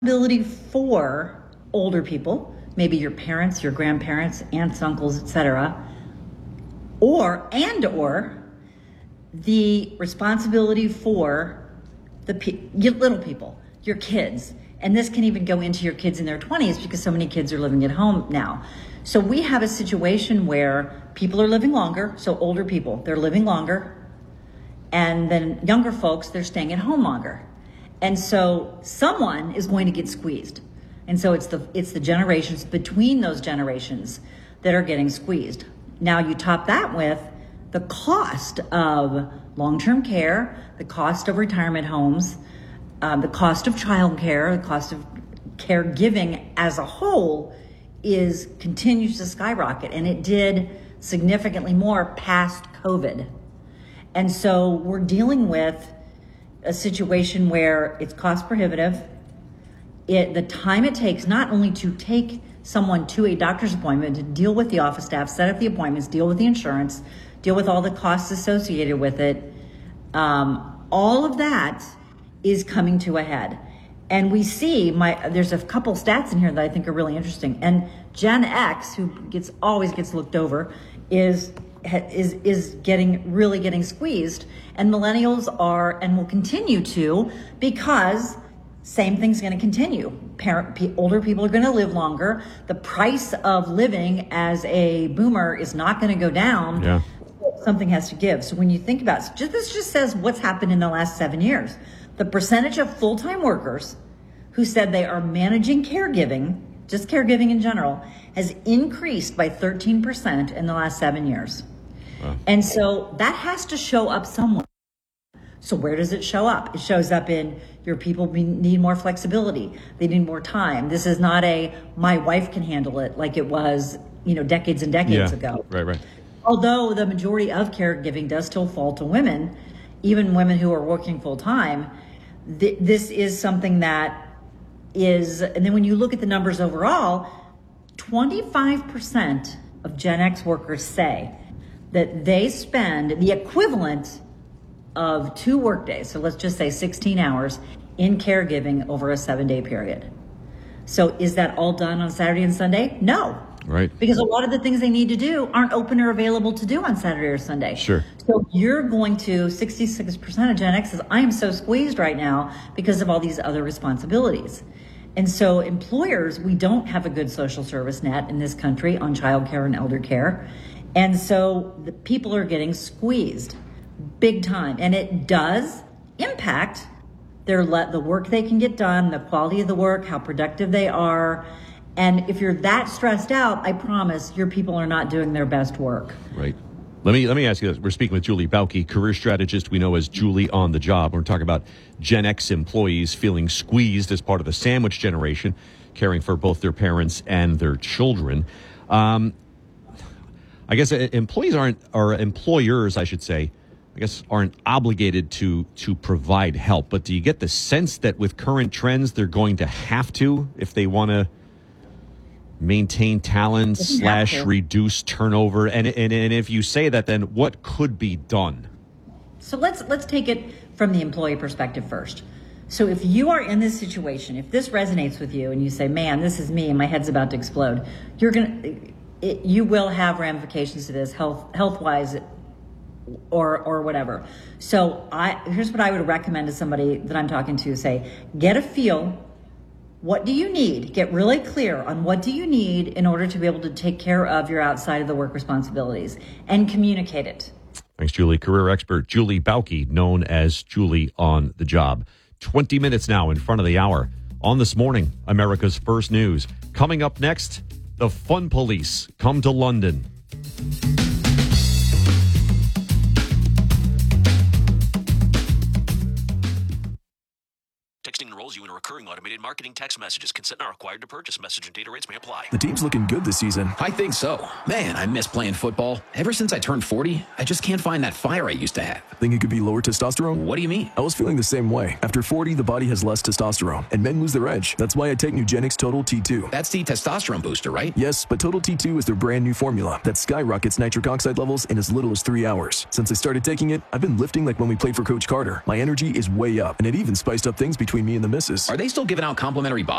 Ability for older people, maybe your parents, your grandparents, aunts, uncles, etc., or the responsibility for the little people, your kids. And this can even go into your kids in their 20s because so many kids are living at home now. So we have a situation where people are living longer. So older people, they're living longer. And then younger folks, they're staying at home longer. And so someone is going to get squeezed. And so it's the generations between those generations that are getting squeezed. Now you top that with the cost of long-term care, the cost of retirement homes, the cost of childcare, the cost of caregiving as a whole continues to skyrocket. And it did significantly more past COVID. And so we're dealing with a situation where it's cost prohibitive. The time it takes not only to take someone to a doctor's appointment, to deal with the office staff, set up the appointments, deal with the insurance, deal with all the costs associated with it, all of that is coming to a head. And we see there's a couple stats in here that I think are really interesting. And Gen X, who always gets looked over, is getting squeezed, and millennials are and will continue to, because same thing's going to continue. Older people are going to live longer. The price of living as a boomer is not going to go down. Yeah. Something has to give. So when you think about it, this just says what's happened in the last 7 years. The percentage of full-time workers who said they are managing caregiving, just caregiving in general, has increased by 13% in the last 7 years. Wow. And so that has to show up somewhere. So where does it show up? It shows up in your people need more flexibility. They need more time. This is not my wife can handle it like it was, decades and decades ago. Right. Although the majority of caregiving does still fall to women, even women who are working full time, this is something that is, and then when you look at the numbers overall, 25% of Gen X workers say that they spend the equivalent of 2 workdays, so let's just say 16 hours, in caregiving over a 7-day period. So is that all done on Saturday and Sunday? No. Right. Because a lot of the things they need to do aren't open or available to do on Saturday or Sunday. Sure. So you're going to, 66% of Gen X says, I am so squeezed right now because of all these other responsibilities. And so employers, we don't have a good social service net in this country on childcare and elder care. And so the people are getting squeezed big time. And it does impact the work they can get done, the quality of the work, how productive they are. And if you're that stressed out, I promise your people are not doing their best work. Right. Let me ask you this. We're speaking with Julie Bauke, career strategist we know as Julie on the Job. We're talking about Gen X employees feeling squeezed as part of the sandwich generation, caring for both their parents and their children. I guess employers, I should say, aren't obligated to provide help. But do you get the sense that with current trends, they're going to have to if they want to maintain talent / reduce turnover? And if you say that, then what could be done? So let's take it from the employee perspective first. So if you are in this situation, if this resonates with you and you say, man, this is me and my head's about to explode, you will have ramifications to this health-wise or whatever. So here's what I would recommend to somebody that I'm talking to. Say, get a feel. What do you need? Get really clear on what do you need in order to be able to take care of your outside of the work responsibilities and communicate it. Thanks, Julie. Career expert Julie Bauke, known as Julie on the Job. 20 minutes now in front of the hour. On This Morning, America's First News. Coming up next, the Fun Police come to London. Texting enrolls you in a recurring automated marketing text messages. Consent not required to purchase. Message and data rates may apply. The team's looking good this season. I think so. Man, I miss playing football. Ever since I turned 40, I just can't find that fire I used to have. Think it could be lower testosterone? What do you mean? I was feeling the same way. After 40, the body has less testosterone, and men lose their edge. That's why I take Nugenix Total T2. That's the testosterone booster, right? Yes, but Total T2 is their brand new formula that skyrockets nitric oxide levels in as little as 3 hours. Since I started taking it, I've been lifting like when we played for Coach Carter. My energy is way up, and it even spiced up things between me and the missus. Are they still giving out complimentary